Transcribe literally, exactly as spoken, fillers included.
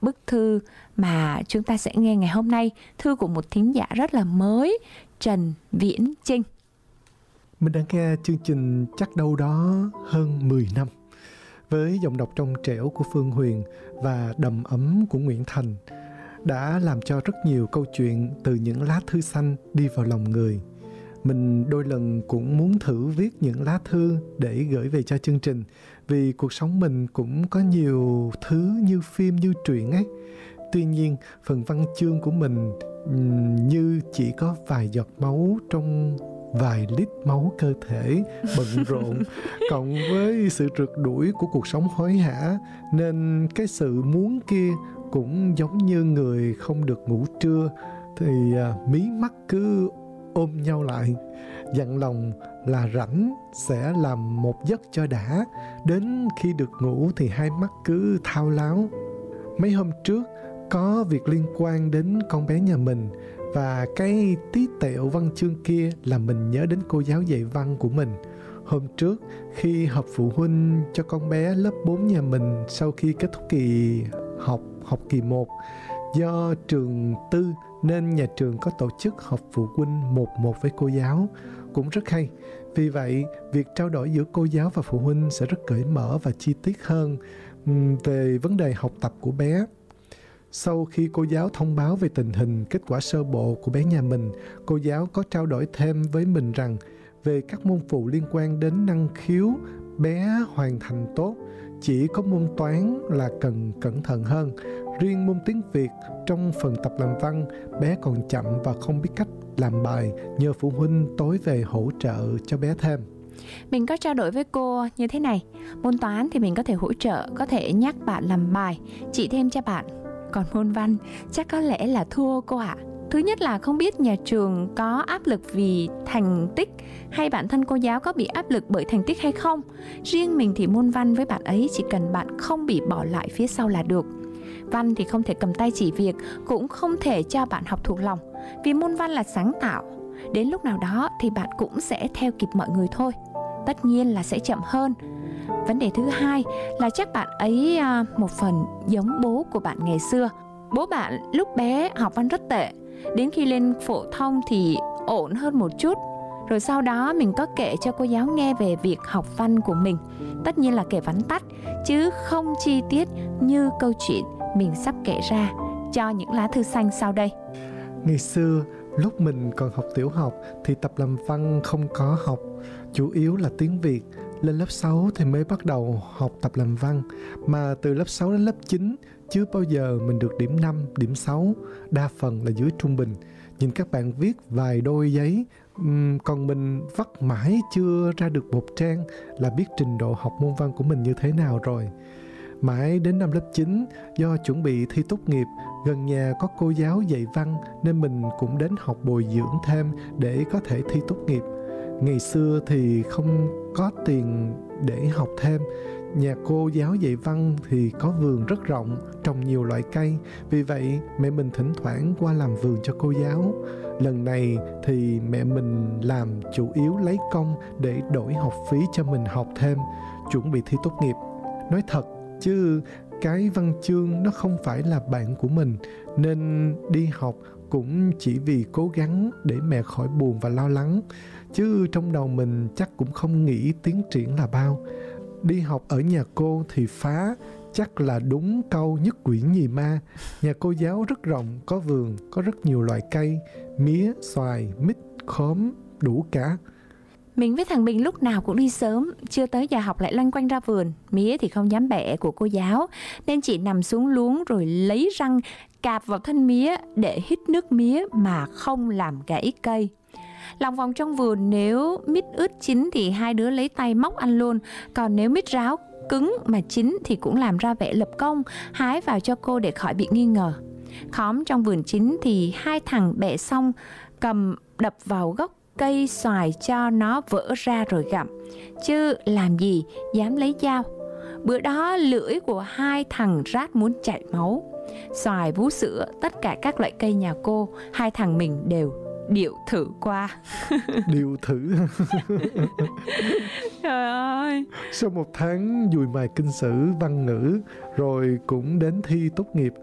bức thư mà chúng ta sẽ nghe ngày hôm nay, thư của một thính giả rất là mới, Trần Viễn Trinh. Mình đã nghe chương trình chắc đâu đó hơn mười năm, với giọng đọc trong trẻo của Phương Huyền và đầm ấm của Nguyễn Thành, đã làm cho rất nhiều câu chuyện từ những lá thư xanh đi vào lòng người. Mình đôi lần cũng muốn thử viết những lá thư để gửi về cho chương trình, vì cuộc sống mình cũng có nhiều thứ như phim, như truyện ấy. Tuy nhiên, phần văn chương của mình như chỉ có vài giọt máu trong vài lít máu cơ thể bận rộn, cộng với sự rượt đuổi của cuộc sống hối hả, nên cái sự muốn kia cũng giống như người không được ngủ trưa thì à, mí mắt cứ ôm nhau lại, dặn lòng là rảnh sẽ làm một giấc cho đã, đến khi được ngủ thì hai mắt cứ thao láo. Mấy hôm trước có việc liên quan đến con bé nhà mình, và cái tí tẹo văn chương kia làm mình nhớ đến cô giáo dạy văn của mình. Hôm trước khi họp phụ huynh cho con bé lớp bốn nhà mình sau khi kết thúc kỳ học học kỳ một, do trường tư nên nhà trường có tổ chức họp phụ huynh một một với cô giáo, cũng rất hay. Vì vậy, việc trao đổi giữa cô giáo và phụ huynh sẽ rất cởi mở và chi tiết hơn về vấn đề học tập của bé. Sau khi cô giáo thông báo về tình hình kết quả sơ bộ của bé nhà mình, cô giáo có trao đổi thêm với mình rằng về các môn phụ liên quan đến năng khiếu, bé hoàn thành tốt, chỉ có môn toán là cần cẩn thận hơn. Riêng môn tiếng Việt, trong phần tập làm văn, bé còn chậm và không biết cách làm bài, nhờ phụ huynh tối về hỗ trợ cho bé thêm. Mình có trao đổi với cô như thế này: môn toán thì mình có thể hỗ trợ, có thể nhắc bạn làm bài, chỉ thêm cho bạn. Còn môn văn chắc có lẽ là thua cô ạ. Thứ nhất là không biết nhà trường có áp lực vì thành tích, hay bản thân cô giáo có bị áp lực bởi thành tích hay không. Riêng mình thì môn văn với bạn ấy chỉ cần bạn không bị bỏ lại phía sau là được. Văn thì không thể cầm tay chỉ việc, cũng không thể cho bạn học thuộc lòng, vì môn văn là sáng tạo. Đến lúc nào đó thì bạn cũng sẽ theo kịp mọi người thôi. Tất nhiên là sẽ chậm hơn. Vấn đề thứ hai là chắc bạn ấy một phần giống bố của bạn ngày xưa. Bố bạn lúc bé học văn rất tệ, đến khi lên phổ thông thì ổn hơn một chút. Rồi sau đó mình có kể cho cô giáo nghe về việc học văn của mình. Tất nhiên là kể vắn tắt, chứ không chi tiết như câu chuyện mình sắp kể ra cho những lá thư xanh sau đây. Ngày xưa, lúc mình còn học tiểu học thì tập làm văn không có học, chủ yếu là tiếng Việt. Lên lớp sáu thì mới bắt đầu học tập làm văn, mà từ lớp sáu đến lớp chín chưa bao giờ mình được điểm năm, điểm sáu, đa phần là dưới trung bình. Nhìn các bạn viết vài đôi giấy, um, còn mình vắt mãi chưa ra được một trang là biết trình độ học môn văn của mình như thế nào rồi. Mãi đến năm lớp chín, do chuẩn bị thi tốt nghiệp, gần nhà có cô giáo dạy văn nên mình cũng đến học bồi dưỡng thêm để có thể thi tốt nghiệp. Ngày xưa thì không có tiền để học thêm. Nhà cô giáo dạy văn thì có vườn rất rộng, trồng nhiều loại cây. Vì vậy mẹ mình thỉnh thoảng qua làm vườn cho cô giáo. Lần này thì mẹ mình làm chủ yếu lấy công để đổi học phí cho mình học thêm, chuẩn bị thi tốt nghiệp. Nói thật chứ cái văn chương nó không phải là bạn của mình, nên đi học cũng chỉ vì cố gắng để mẹ khỏi buồn và lo lắng. Chứ trong đầu mình chắc cũng không nghĩ tiến triển là bao. Đi học ở nhà cô thì phá, chắc là đúng câu nhất quỷ nhì ma. Nhà cô giáo rất rộng, có vườn, có rất nhiều loại cây, mía, xoài, mít, khóm, đủ cả. Mình với thằng Bình lúc nào cũng đi sớm, chưa tới giờ học lại loanh quanh ra vườn. Mía thì không dám bẻ của cô giáo, nên chỉ nằm xuống luống rồi lấy răng cạp vào thân mía để hít nước mía mà không làm gãy cây. Lòng vòng trong vườn, nếu mít ướt chín thì hai đứa lấy tay móc ăn luôn. Còn nếu mít ráo cứng mà chín thì cũng làm ra vẻ lập công, hái vào cho cô để khỏi bị nghi ngờ. Khóm trong vườn chín thì hai thằng bẻ xong cầm đập vào gốc cây xoài cho nó vỡ ra rồi gặm. Chứ làm gì dám lấy dao. Bữa đó lưỡi của hai thằng rát muốn chảy máu. Xoài, vú sữa, tất cả các loại cây nhà cô, hai thằng mình đều điệu thử qua. Điệu thử. Trời ơi. Sau một tháng dùi mài kinh sử, văn ngữ, rồi cũng đến thi tốt nghiệp,